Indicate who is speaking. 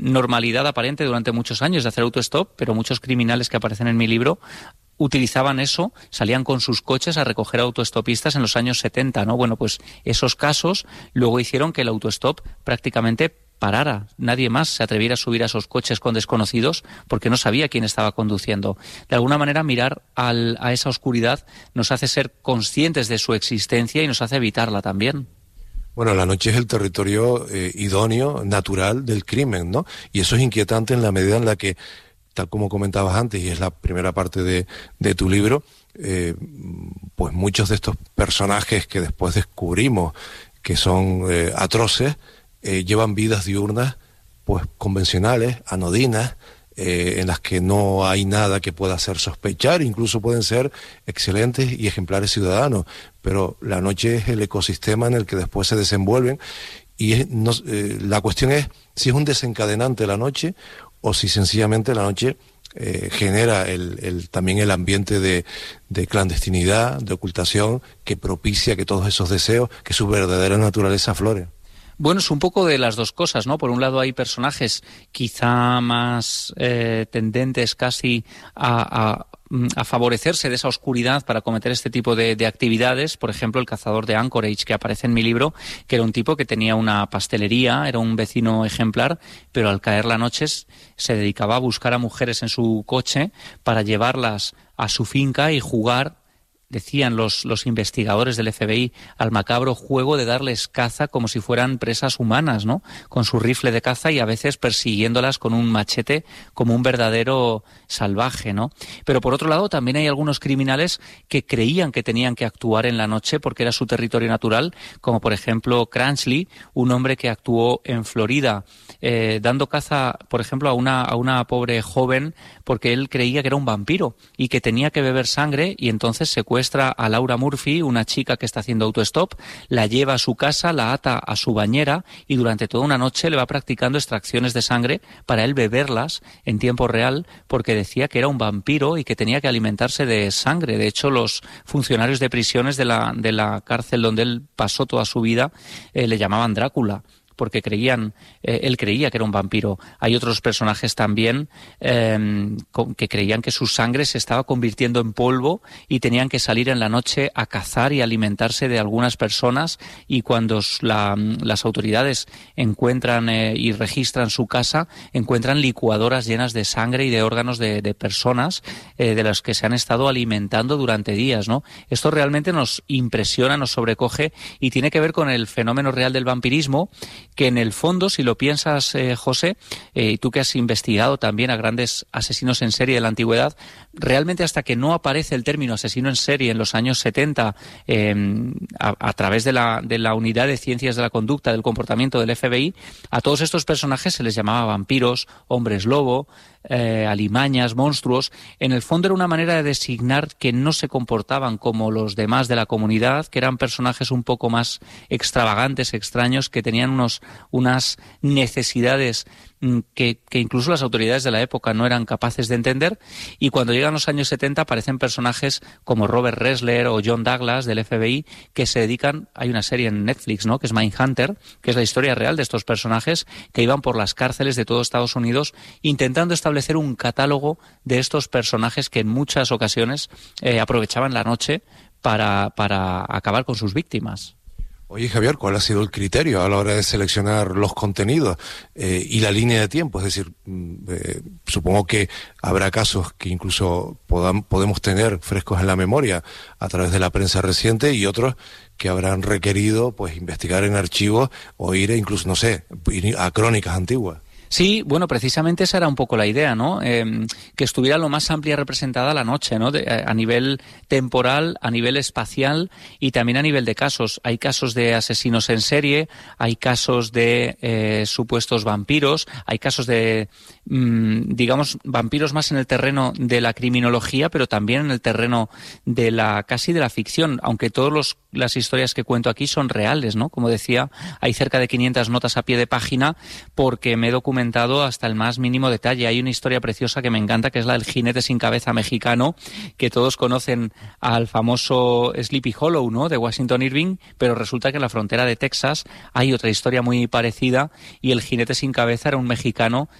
Speaker 1: normalidad aparente durante muchos años de hacer autostop, pero muchos criminales que aparecen en mi libro utilizaban eso, salían con sus coches a recoger autoestopistas en los años 70, ¿no? Bueno, pues esos casos luego hicieron que el autostop prácticamente parara. Nadie más se atreviera a subir a esos coches con desconocidos porque no sabía quién estaba conduciendo. De alguna manera, mirar a esa oscuridad nos hace ser conscientes de su existencia y nos hace evitarla también.
Speaker 2: Bueno, la noche es el territorio idóneo, natural del crimen, ¿no? Y eso es inquietante en la medida en la que, tal como comentabas antes, y es la primera parte de tu libro, pues muchos de estos personajes que después descubrimos que son atroces, llevan vidas diurnas pues convencionales, anodinas, en las que no hay nada que pueda hacer sospechar, incluso pueden ser excelentes y ejemplares ciudadanos, pero la noche es el ecosistema en el que después se desenvuelven y la cuestión es si es un desencadenante la noche o si sencillamente la noche genera también el ambiente de clandestinidad, de ocultación, que propicia que todos esos deseos, que su verdadera naturaleza afloren.
Speaker 1: Bueno, es un poco de las dos cosas, ¿no? Por un lado hay personajes quizá más tendentes casi a favorecerse de esa oscuridad para cometer este tipo de actividades. Por ejemplo, el cazador de Anchorage, que aparece en mi libro, que era un tipo que tenía una pastelería, era un vecino ejemplar, pero al caer la noche se dedicaba a buscar a mujeres en su coche para llevarlas a su finca y jugar, decían los investigadores del FBI, al macabro juego de darles caza como si fueran presas humanas, ¿no? Con su rifle de caza y a veces persiguiéndolas con un machete como un verdadero salvaje, ¿no? Pero por otro lado también hay algunos criminales que creían que tenían que actuar en la noche porque era su territorio natural, como por ejemplo Cranshley, un hombre que actuó en Florida dando caza, por ejemplo, a una pobre joven porque él creía que era un vampiro y que tenía que beber sangre, y entonces secuestra a Laura Murphy, una chica que está haciendo autostop, la lleva a su casa, la ata a su bañera y durante toda una noche le va practicando extracciones de sangre para él beberlas en tiempo real, porque decía que era un vampiro y que tenía que alimentarse de sangre. De hecho, los funcionarios de prisiones de la cárcel donde él pasó toda su vida le llamaban Drácula, porque él creía que era un vampiro. Hay otros personajes también que creían que su sangre se estaba convirtiendo en polvo y tenían que salir en la noche a cazar y alimentarse de algunas personas, y cuando las autoridades encuentran y registran su casa, encuentran licuadoras llenas de sangre y de órganos de personas de las que se han estado alimentando durante días, ¿no? Esto realmente nos impresiona, nos sobrecoge y tiene que ver con el fenómeno real del vampirismo, que en el fondo, si lo piensas, José, y tú que has investigado también a grandes asesinos en serie de la antigüedad, realmente hasta que no aparece el término asesino en serie en los años 70 a través de la Unidad de Ciencias de la Conducta del Comportamiento del FBI, a todos estos personajes se les llamaba vampiros, hombres lobo, alimañas, monstruos. En el fondo era una manera de designar que no se comportaban como los demás de la comunidad, que eran personajes un poco más extravagantes, extraños, que tenían unas necesidades que incluso las autoridades de la época no eran capaces de entender, y cuando llegan los años 70 aparecen personajes como Robert Ressler o John Douglas del FBI que se dedican, hay una serie en Netflix, ¿no?, que es Mindhunter, que es la historia real de estos personajes que iban por las cárceles de todo Estados Unidos intentando establecer un catálogo de estos personajes que en muchas ocasiones aprovechaban la noche para acabar con sus víctimas.
Speaker 2: Oye, Javier, ¿cuál ha sido el criterio a la hora de seleccionar los contenidos y la línea de tiempo? Es decir, supongo que habrá casos que incluso podemos tener frescos en la memoria a través de la prensa reciente, y otros que habrán requerido pues investigar en archivos o ir incluso, no sé, a crónicas antiguas.
Speaker 1: Sí, bueno, precisamente esa era un poco la idea, ¿no? Que estuviera lo más amplia representada la noche, ¿no? A nivel temporal, a nivel espacial y también a nivel de casos. Hay casos de asesinos en serie, hay casos de supuestos vampiros, hay casos de, digamos, vampiros más en el terreno de la criminología, pero también en el terreno de casi de la ficción, aunque todas las historias que cuento aquí son reales, ¿no? Como decía, hay cerca de 500 notas a pie de página porque me he documentado documentado hasta el más mínimo detalle. Hay una historia preciosa que me encanta, que es la del jinete sin cabeza mexicano, que todos conocen al famoso Sleepy Hollow, ¿no?, de Washington Irving, pero resulta que en la frontera de Texas hay otra historia muy parecida, y el jinete sin cabeza era un mexicano